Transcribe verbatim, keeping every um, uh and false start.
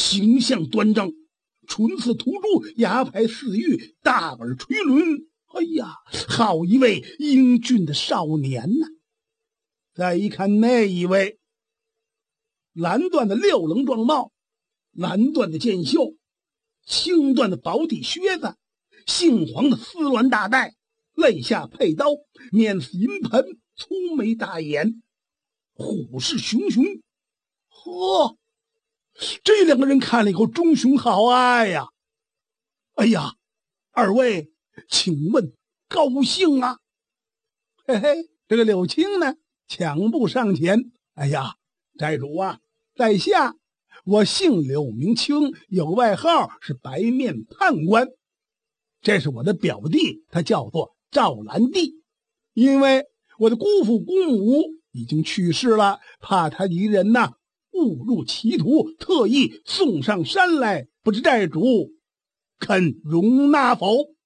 形象端正，唇似涂朱，牙白似玉，大耳垂纶。哎呀，好一位英俊的少年呐！再一看那一位，蓝缎的六棱状帽，蓝缎的箭袖，青缎的薄底靴子，杏黄的丝鸾大带，肋下佩刀，面似银盆，粗眉大眼，虎视熊熊。呵，这两个人看了以后，忠雄好爱呀！哎呀，二位，请问高兴啊？嘿嘿，这个柳青呢，抢步上前。哎呀，寨主啊，在下我姓柳名青，有外号是白面判官。这是我的表弟，他叫做赵兰弟。因为我的姑父姑母已经去世了，怕他一人呐误入歧途，特意送上山来，不知寨主肯容纳否？